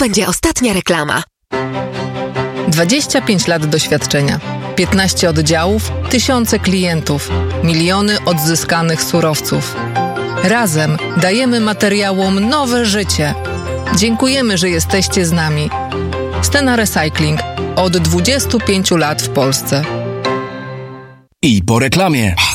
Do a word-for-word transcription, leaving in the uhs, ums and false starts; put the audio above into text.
będzie ostatnia reklama. dwadzieścia pięć lat doświadczenia, piętnaście oddziałów, tysiące klientów, miliony odzyskanych surowców. Razem dajemy materiałom nowe życie. Dziękujemy, że jesteście z nami. Stena Recycling od dwudziestu pięciu lat w Polsce. I po reklamie.